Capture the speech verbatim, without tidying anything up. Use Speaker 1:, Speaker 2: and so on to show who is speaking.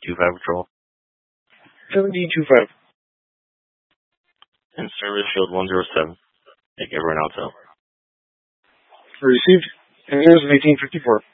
Speaker 1: two five Patrol.
Speaker 2: seven D two five.
Speaker 1: And service field one zero seven. Take everyone out, so.
Speaker 2: Received. And there's an eighteen fifty-four.